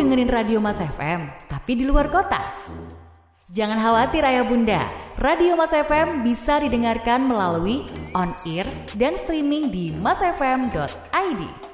dengerin radio Mas FM, tapi di luar kota? Jangan khawatir ayah bunda, radio Mas FM bisa didengarkan melalui on-ears dan streaming di masfm.id.